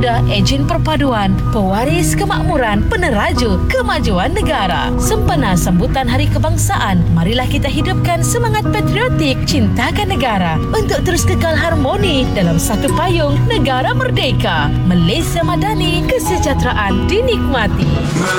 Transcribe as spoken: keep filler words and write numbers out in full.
Pemuda Ejen Perpaduan, pewaris kemakmuran, peneraju kemajuan negara. Sempena sambutan Hari Kebangsaan, marilah kita hidupkan semangat patriotik, cintakan negara untuk terus kekal harmoni dalam satu payung negara merdeka. Malaysia Madani, kesejahteraan dinikmati.